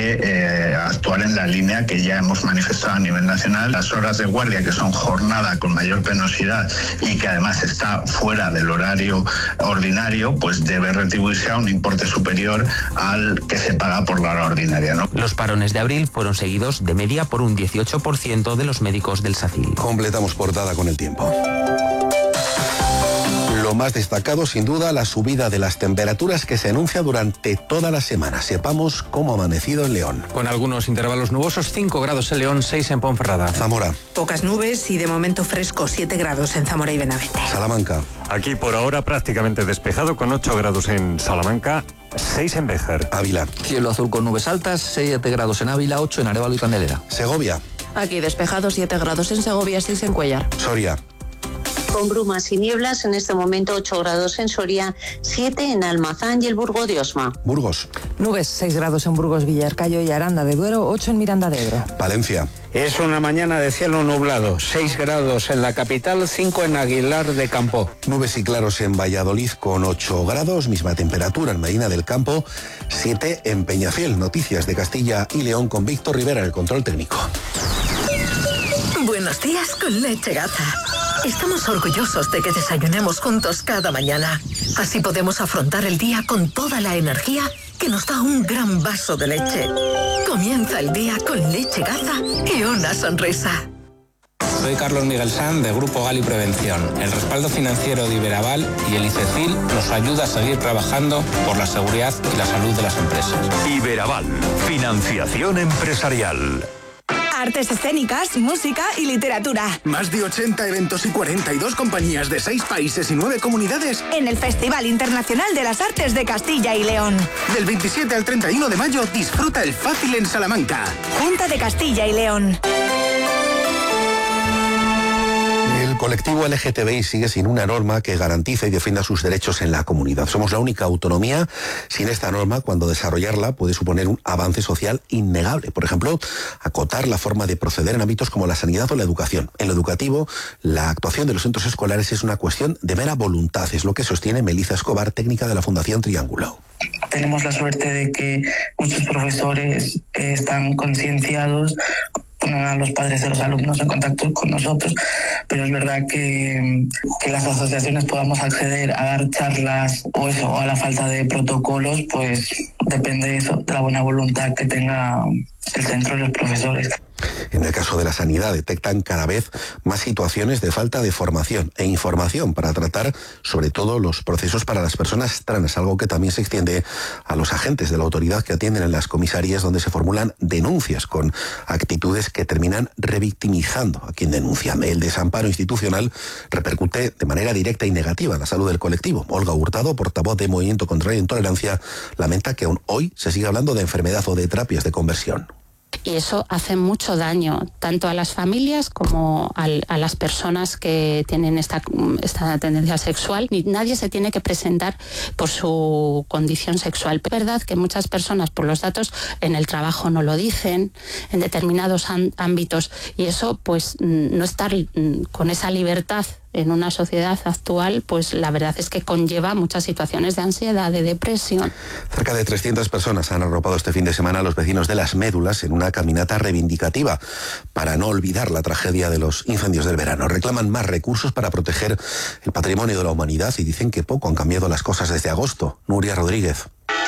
que actuar en la línea que ya hemos manifestado a nivel nacional. Las horas de guardia, que son jornada con mayor penosidad y que además está fuera del horario ordinario, pues debe retribuirse a un importe superior al que se paga por la hora ordinaria, ¿no? Los parones de abril fueron seguidos de media por un 18% de los médicos del SACIL. Completamos portada con el tiempo. Lo más destacado, sin duda, la subida de las temperaturas que se anuncia durante toda la semana. Sepamos cómo ha amanecido en León. Con algunos intervalos nubosos, 5 grados en León, 6 en Ponferrada. Zamora. Pocas nubes y de momento fresco, 7 grados en Zamora y Benavente. Salamanca. Aquí por ahora prácticamente despejado, con 8 grados en Salamanca, 6 en Béjar. Ávila. Cielo azul con nubes altas, 7 grados en Ávila, 8 en Arévalo y Candelera. Segovia. Aquí despejado, 7 grados en Segovia, 6 en Cuéllar. Soria. Con brumas y nieblas, en este momento 8 grados en Soria, 7 en Almazán y el Burgo de Osma. Burgos. Nubes, 6 grados en Burgos, Villarcayo y Aranda de Duero, 8 en Miranda de Ebro. Valencia. Es una mañana de cielo nublado, 6 grados en la capital, 5 en Aguilar de Campo. Nubes y claros en Valladolid con 8 grados, misma temperatura en Medina del Campo, 7 en Peñafiel. Noticias de Castilla y León con Víctor Rivera en el control técnico. Buenos días con Leche Gaza. Estamos orgullosos de que desayunemos juntos cada mañana. Así podemos afrontar el día con toda la energía que nos da un gran vaso de leche. Comienza el día con Leche Gaza y una sonrisa. Soy Carlos Miguel Sanz de Grupo Gali Prevención. El respaldo financiero de Iberaval y el ICECIL nos ayuda a seguir trabajando por la seguridad y la salud de las empresas. Iberaval, financiación empresarial. Artes escénicas, música y literatura. Más de 80 eventos y 42 compañías de 6 países y 9 comunidades en el Festival Internacional de las Artes de Castilla y León. Del 27 al 31 de mayo disfruta el Fácil en Salamanca. Junta de Castilla y León. El colectivo LGTBI sigue sin una norma que garantice y defienda sus derechos en la comunidad. Somos la única autonomía sin esta norma, cuando desarrollarla puede suponer un avance social innegable. Por ejemplo, acotar la forma de proceder en ámbitos como la sanidad o la educación. En lo educativo, la actuación de los centros escolares es una cuestión de mera voluntad, es lo que sostiene Melissa Escobar, técnica de la Fundación Triángulo. Tenemos la suerte de que muchos profesores están concienciados, ponen a los padres de los alumnos en contacto con nosotros, pero es verdad que las asociaciones podamos acceder a dar charlas o a la falta de protocolos, pues depende de eso, de la buena voluntad que tenga el centro y los profesores. En el caso de la sanidad, detectan cada vez más situaciones de falta de formación e información para tratar sobre todo los procesos para las personas trans, algo que también se extiende a los agentes de la autoridad que atienden en las comisarías, donde se formulan denuncias con actitudes que terminan revictimizando a quien denuncia. El desamparo institucional repercute de manera directa y negativa en la salud del colectivo. Olga Hurtado, portavoz de Movimiento contra la Intolerancia, lamenta que aún hoy se siga hablando de enfermedad o de terapias de conversión. Y eso hace mucho daño, tanto a las familias como a las personas que tienen esta tendencia sexual. Nadie se tiene que presentar por su condición sexual. Es verdad que muchas personas, por los datos, en el trabajo no lo dicen, en determinados ámbitos, y eso, pues, no estar con esa libertad en una sociedad actual, pues la verdad es que conlleva muchas situaciones de ansiedad, de depresión. Cerca de 300 personas han arropado este fin de semana a los vecinos de Las Médulas en una caminata reivindicativa para no olvidar la tragedia de los incendios del verano. Reclaman más recursos para proteger el patrimonio de la humanidad y dicen que poco han cambiado las cosas desde agosto. Nuria Rodríguez.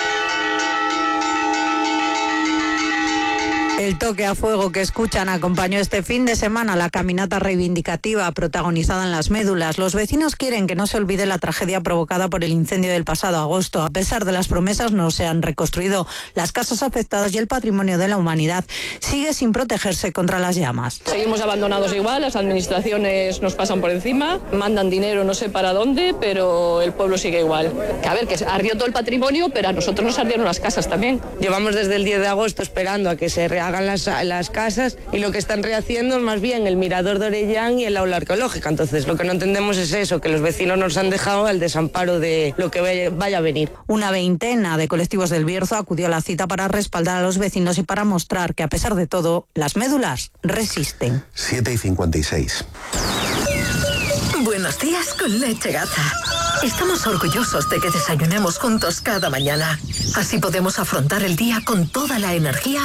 El toque a fuego que escuchan acompañó este fin de semana la caminata reivindicativa protagonizada en Las Médulas. Los vecinos quieren que no se olvide la tragedia provocada por el incendio del pasado agosto. A pesar de las promesas, no se han reconstruido las casas afectadas y el patrimonio de la humanidad sigue sin protegerse contra las llamas. Seguimos abandonados igual, las administraciones nos pasan por encima, mandan dinero no sé para dónde, pero el pueblo sigue igual. Que a ver, que ardió todo el patrimonio, pero a nosotros nos ardieron las casas también. Llevamos desde el 10 de agosto esperando a que se hagan las casas, y lo que están rehaciendo es más bien el mirador de Orellán y el aula arqueológica. Entonces lo que no entendemos es eso, que los vecinos nos han dejado al desamparo de lo que vaya a venir. Una veintena de colectivos del Bierzo acudió a la cita para respaldar a los vecinos y para mostrar que, a pesar de todo, Las Médulas resisten. 7:56. Buenos días con Leche Gaza. Estamos orgullosos de que desayunemos juntos cada mañana. Así podemos afrontar el día con toda la energía